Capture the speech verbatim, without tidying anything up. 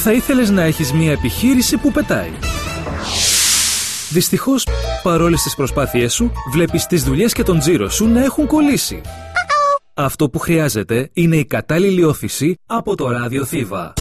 θα ήθελες να έχεις μια επιχείρηση που πετάει. Δυστυχώς, παρόλες τις προσπάθειές σου, βλέπεις τις δουλειές και τον τζίρο σου να έχουν κολλήσει. Αυτό που χρειάζεται είναι η κατάλληλη όθηση από το ράδιο Θήβα.